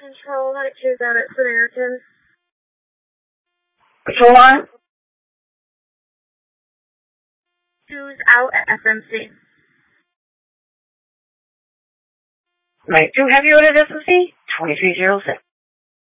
Control, that choose out at Samaritan. Patrol line? Choose out at SMC. Right, 2 Heavy Road at SMC, 2306.